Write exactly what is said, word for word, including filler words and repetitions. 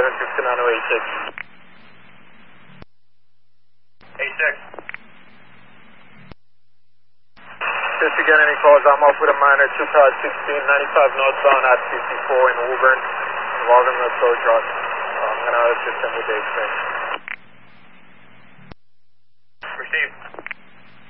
seven, six nine oh eight six. eight six. Just again, any calls, I'm off with a minor, two car sixteen, ninety-five northbound at fifty-four in Woburn, involving the tow truck. So I'm going to assist him with the exchange.